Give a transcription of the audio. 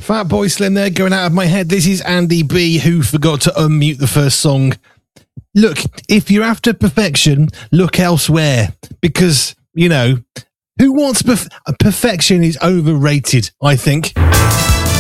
Fatboy Slim there, going out of my head. This is Andy B, who forgot to unmute the first song. Look, if you're after perfection, look elsewhere. Because, you know, who wants perfection is overrated, I think.